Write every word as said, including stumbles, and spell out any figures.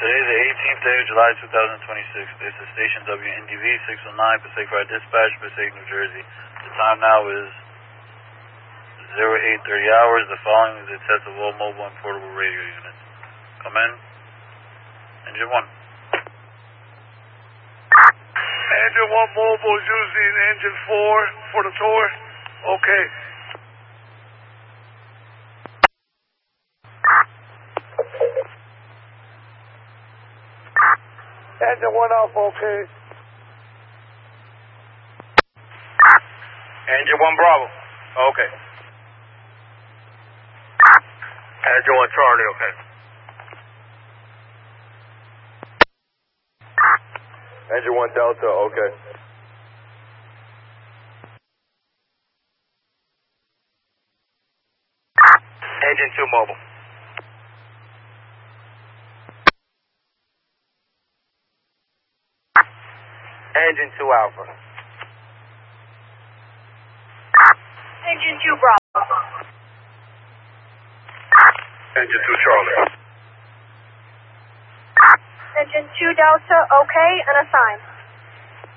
Today is the eighteenth day of July two thousand twenty-six. This is station W N D V six oh nine, Passaic Ride Dispatch, Passaic, New Jersey. The time now is zero eight thirty hours. The following is a test of all mobile and portable radio units. Come in. Engine one. Engine one mobile is using engine four for the tour. Okay. Engine one off, okay. Engine one Bravo. Okay. Engine one Charlie, okay. Engine one Delta, okay. Engine two Mobile. Engine two Alpha. Engine two Bravo. Engine two Charlie. Engine two Delta, okay, and assigned.